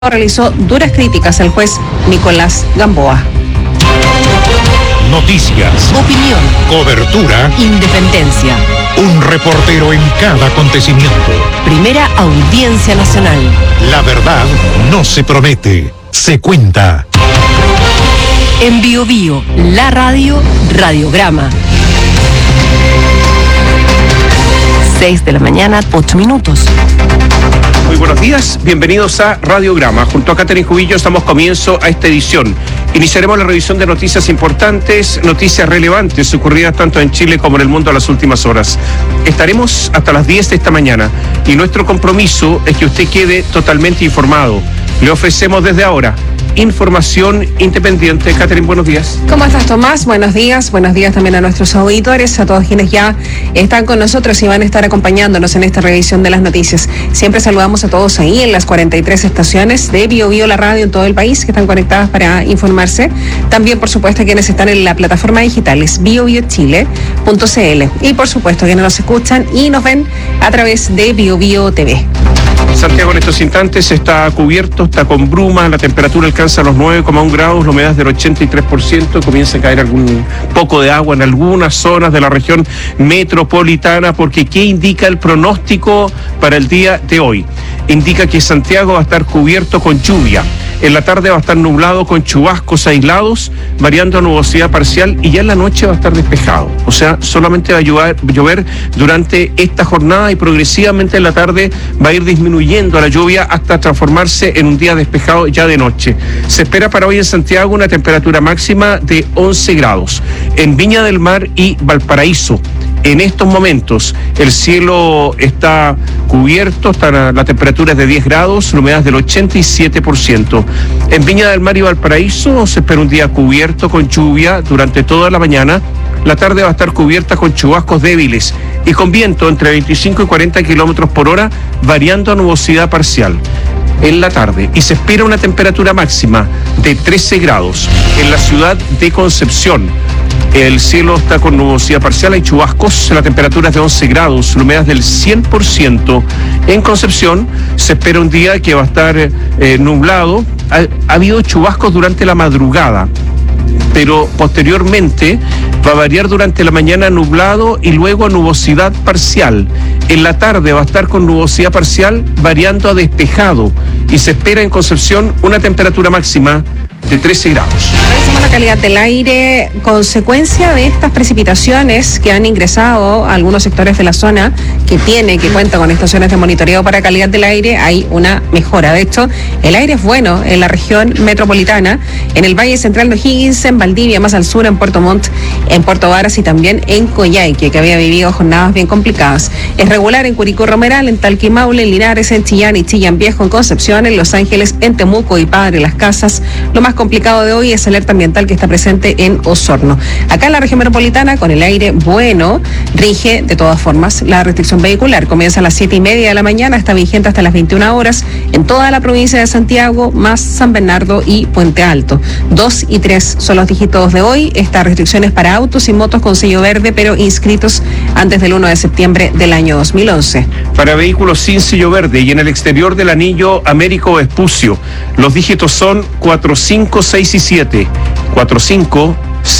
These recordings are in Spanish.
realizó duras críticas al juez Nicolás Gamboa. Noticias, opinión, cobertura, independencia. Un reportero en cada acontecimiento. Primera Audiencia Nacional. La verdad no se promete, se cuenta. En Bio Bio, la radio, radiograma. 6 de la mañana, 8 minutos. Muy buenos días, bienvenidos a Radiograma. Junto a Catherine Jubillo damos comienzo a esta edición. Iniciaremos la revisión de noticias importantes, noticias relevantes ocurridas tanto en Chile como en el mundo en las últimas horas. Estaremos hasta las 10 de esta mañana y nuestro compromiso es que usted quede totalmente informado. Le ofrecemos desde ahora información independiente. Catherine, buenos días. ¿Cómo estás, Tomás? Buenos días también a nuestros auditores, a todos quienes ya están con nosotros y van a estar acompañándonos en esta revisión de las noticias. Siempre saludamos a todos ahí en las 43 estaciones de Bio Bio, la radio en todo el país, que están conectadas para informarse. También, por supuesto, quienes están en la plataforma digital es biobiochile.cl y, por supuesto, quienes nos escuchan y nos ven a través de Bio Bio TV. Santiago en estos instantes está cubierto, está con bruma, la temperatura alcanza los 9,1 grados, la humedad es del 83%, comienza a caer algún poco de agua en algunas zonas de la región metropolitana, porque ¿qué indica el pronóstico para el día de hoy? Indica que Santiago va a estar cubierto con lluvia. En la tarde va a estar nublado con chubascos aislados, variando a nubosidad parcial, y ya en la noche va a estar despejado. O sea, solamente va a llover durante esta jornada y progresivamente en la tarde va a ir disminuyendo la lluvia hasta transformarse en un día despejado ya de noche. Se espera para hoy en Santiago una temperatura máxima de 11 grados. En Viña del Mar y Valparaíso, en estos momentos el cielo está cubierto, la temperatura es de 10 grados, la humedad es del 87%. En Viña del Mar y Valparaíso se espera un día cubierto con lluvia durante toda la mañana. La tarde va a estar cubierta con chubascos débiles y con viento entre 25 y 40 kilómetros por hora, variando a nubosidad parcial en la tarde, y se espera una temperatura máxima de 13 grados en la ciudad de Concepción. El cielo está con nubosidad parcial, hay chubascos, la temperatura es de 11 grados, la humedad es del 100%. En Concepción se espera un día que va a estar nublado. Ha habido chubascos durante la madrugada, pero posteriormente va a variar durante la mañana nublado y luego a nubosidad parcial. En la tarde va a estar con nubosidad parcial variando a despejado y se espera en Concepción una temperatura máxima de 13 grados. Revisamos la calidad del aire. Consecuencia de estas precipitaciones que han ingresado a algunos sectores de la zona que cuenta con estaciones de monitoreo para calidad del aire, hay una mejora. De hecho, el aire es bueno en la región metropolitana, en el Valle Central de O'Higgins, en Valdivia, más al sur, en Puerto Montt, en Puerto Varas y también en Coyhaique, que había vivido jornadas bien complicadas. Es regular en Curicó Romeral, en Talca y Maule, en Linares, en Chillán y Chillán Viejo, en Concepción, en Los Ángeles, en Temuco y Padre Las Casas. Lo más complicado de hoy es el alerta ambiental que está presente en Osorno. Acá en la región metropolitana, con el aire bueno, rige de todas formas la restricción vehicular. Comienza a las 7:30 de la mañana, está vigente hasta las 21 horas en toda la provincia de Santiago, más San Bernardo y Puente Alto. 2 y 3 son los dígitos de hoy. Esta restricción es para autos y motos con sello verde, pero inscritos antes del 1 de septiembre del año 2011. Para vehículos sin sello verde y en el exterior del anillo Américo Vespucio, los dígitos son 4, 5, 6 y 7. 4, 5,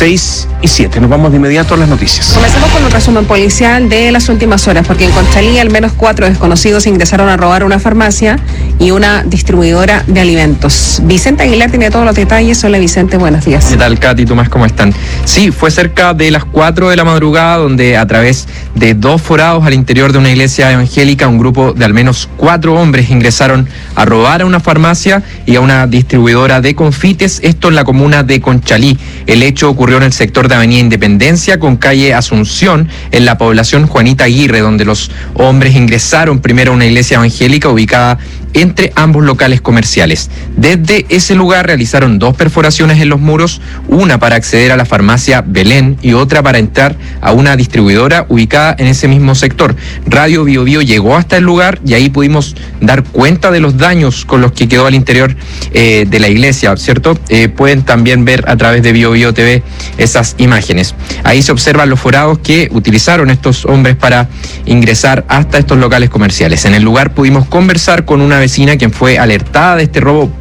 6 y 7. Nos vamos de inmediato a las noticias. Comenzamos con un resumen policial de las últimas horas, porque en Conchalí al menos 4 desconocidos ingresaron a robar una farmacia y una distribuidora de alimentos. Vicente Aguilar tiene todos los detalles. Hola Vicente, buenos días. ¿Qué tal, Katy, Tomás, cómo están? Sí, fue cerca de las 4 de la madrugada donde a través de 2 forados al interior de una iglesia evangélica, un grupo de al menos 4 hombres ingresaron a robar a una farmacia y a una distribuidora de confites, esto en la comuna de Conchalí. El hecho ocurrió en el sector de Avenida Independencia con calle Asunción, en la población Juanita Aguirre, donde los hombres ingresaron primero a una iglesia evangélica ubicada entre ambos locales comerciales. Desde ese lugar realizaron 2 perforaciones en los muros, una para acceder a la farmacia Belén y otra para entrar a una distribuidora ubicada en ese mismo sector. Radio Bio Bio llegó hasta el lugar y ahí pudimos dar cuenta de los daños con los que quedó al interior de la iglesia, ¿cierto? Pueden también ver a través de Bio Bio TV esas imágenes. Ahí se observan los forados que utilizaron estos hombres para ingresar hasta estos locales comerciales. En el lugar pudimos conversar con una vecina quien fue alertada de este robo